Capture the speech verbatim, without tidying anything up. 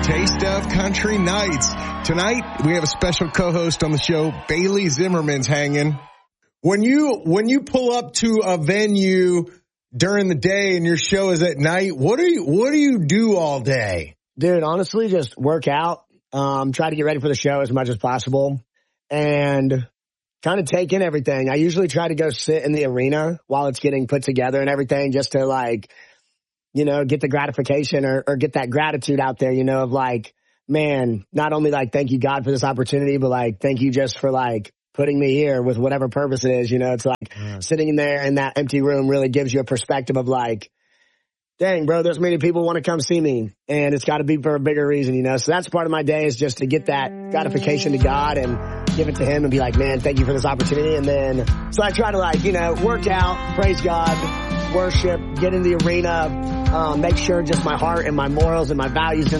Taste of Country Nights. Tonight, we have a special co-host on the show. Bailey Zimmerman's hanging. When you, when you pull up to a venue during the day and your show is at night, what do you, what do you do all day? Dude, honestly, just work out, um, try to get ready for the show as much as possible and kind of take in everything. I usually try to go sit in the arena while it's getting put together and everything just to like, you know, get the gratification or, or get that gratitude out there, you know, of like, man, not only like, thank you God for this opportunity, but like, thank you just for like putting me here with whatever purpose it is. You know, it's like yeah. sitting in there in that empty room really gives you a perspective of like, dang, bro, there's many people want to come see me and it's got to be for a bigger reason, you know? So that's part of my day is just to get that gratification to God and give it to him and be like, man, thank you for this opportunity. And then, so I try to like, you know, work out, praise God, worship, get in the arena, um, make sure just my heart and my morals and my values in